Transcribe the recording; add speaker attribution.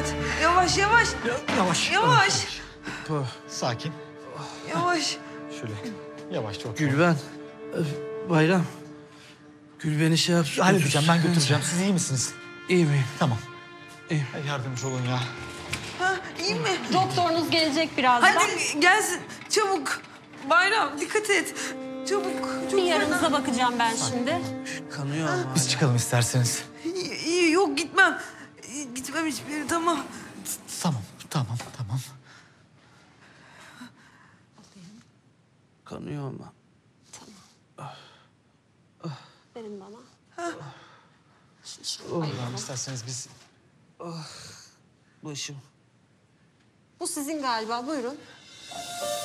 Speaker 1: Bülent. Yavaş yavaş.
Speaker 2: Yavaş.
Speaker 1: Yavaş.
Speaker 2: Sakin.
Speaker 1: Yavaş.
Speaker 2: Şöyle yavaşça otur.
Speaker 3: Gülben. Bayram. Gül beni şey yap.
Speaker 2: Halledeceğim, ben götüreceğim. Siz iyi misiniz?
Speaker 3: İyi miyim?
Speaker 2: Tamam.
Speaker 3: İyiyim.
Speaker 2: Yardımcı olun ya.
Speaker 1: Ha, iyi mi?
Speaker 4: Doktorunuz gelecek birazdan.
Speaker 1: Hadi gelsin. Çabuk. Bayram dikkat et. Çabuk. Çok
Speaker 4: Bir yaranıza bakacağım ben şimdi.
Speaker 3: Kanıyor ama.
Speaker 2: Biz çıkalım isterseniz.
Speaker 1: İyi, yok gitmem. Gitmem hiçbir yere, tamam.
Speaker 2: Tamam.
Speaker 3: Kanıyor ama.
Speaker 4: Verin bana.
Speaker 2: Allah'ım isterseniz biz...
Speaker 3: Başım.
Speaker 4: Bu sizin galiba, buyurun.